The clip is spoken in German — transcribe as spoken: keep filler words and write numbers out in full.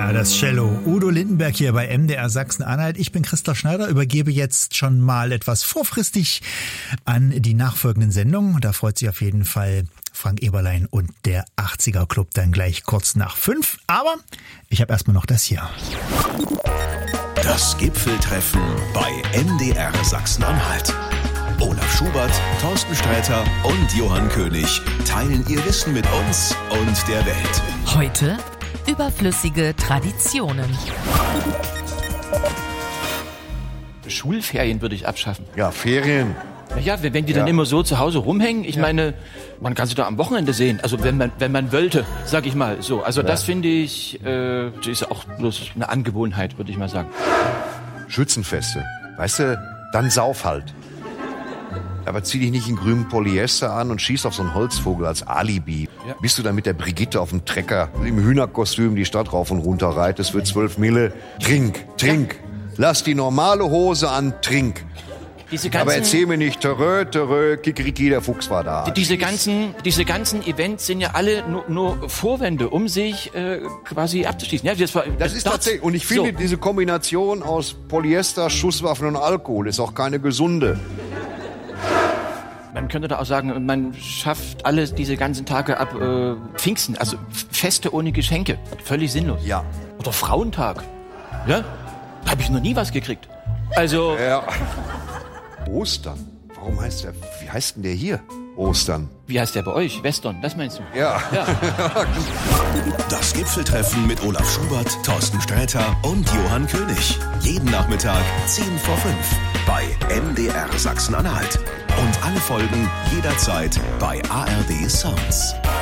Ja, das Cello. Udo Lindenberg hier bei M D R Sachsen-Anhalt. Ich bin Christoph Schneider, übergebe jetzt schon mal etwas vorfristig an die nachfolgenden Sendungen. Da freut sich auf jeden Fall Frank Eberlein und der achtziger Club dann gleich kurz nach fünf. Aber ich habe erstmal noch das hier. Das Gipfeltreffen bei M D R Sachsen-Anhalt. Olaf Schubert, Thorsten Sträter und Johann König teilen ihr Wissen mit uns und der Welt. Heute überflüssige Traditionen. Schulferien würde ich abschaffen. Ja, Ferien. Ja, wenn die dann Ja. immer so zu Hause rumhängen, ich Ja. meine, man kann sie doch am Wochenende sehen. Also wenn man wenn man wollte, sag ich mal so. Also das finde ich, äh, das ist auch bloß eine Angewohnheit, würde ich mal sagen. Schützenfeste. Weißt du, dann sauf halt. Aber zieh dich nicht in grünen Polyester an und schieß auf so einen Holzvogel als Alibi. Ja. Bist du dann mit der Brigitte auf dem Trecker im Hühnerkostüm die Stadt rauf und runter reitest für zwölf Mille? Trink, trink. Lass die normale Hose an, trink. Diese ganzen, Aber erzähl mir nicht, törö, törö, Kikeriki, der Fuchs war da. diese ganzen, diese ganzen Events sind ja alle nur, nur Vorwände, um sich äh, quasi abzuschließen. Ja, das, war, Das ist tatsächlich, und ich finde, so. diese Kombination aus Polyester, Schusswaffen und Alkohol ist auch keine gesunde. Man könnte da auch sagen, man schafft alles diese ganzen Tage ab äh, Pfingsten, also Feste ohne Geschenke. Völlig sinnlos. Ja. Oder Frauentag. Ja? Da habe ich noch nie was gekriegt. Also, Ja. Ostern. Warum heißt der, wie heißt denn der hier? Ostern. wie heißt der bei euch? Western, das meinst du? Ja. Ja. Das Gipfeltreffen mit Olaf Schubert, Thorsten Sträter und Johann König. Jeden Nachmittag zehn vor fünf bei M D R Sachsen-Anhalt. Und alle Folgen jederzeit bei A R D Sounds.